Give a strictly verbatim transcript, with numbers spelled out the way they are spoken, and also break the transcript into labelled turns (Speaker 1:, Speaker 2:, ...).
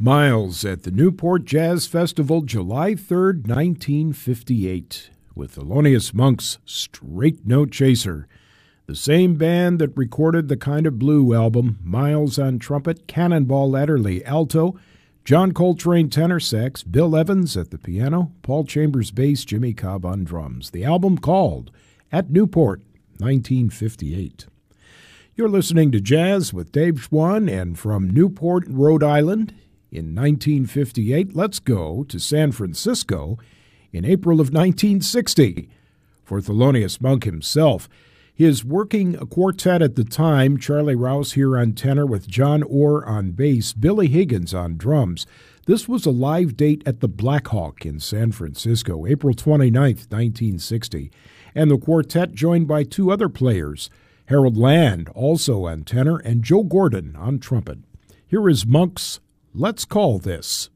Speaker 1: Miles at the Newport Jazz Festival, July third, nineteen fifty-eight, with Thelonious Monk's Straight Note Chaser. The same band that recorded the Kind of Blue album, Miles on trumpet, Cannonball Adderley alto, John Coltrane tenor sax, Bill Evans at the piano, Paul Chambers bass, Jimmy Cobb on drums. The album called At Newport, nineteen fifty-eight. You're listening to Jazz with Dave Schwann, and from Newport, Rhode Island, in nineteen fifty-eight, let's go to San Francisco in April of nineteen sixty. For Thelonious Monk himself, his working quartet at the time, Charlie Rouse here on tenor with John Orr on bass, Billy Higgins on drums. This was a live date at the Black Hawk in San Francisco, April twenty-ninth, nineteen sixty. And the quartet joined by two other players, Harold Land also on tenor and Joe Gordon on trumpet. Here is Monk's Let's Call This.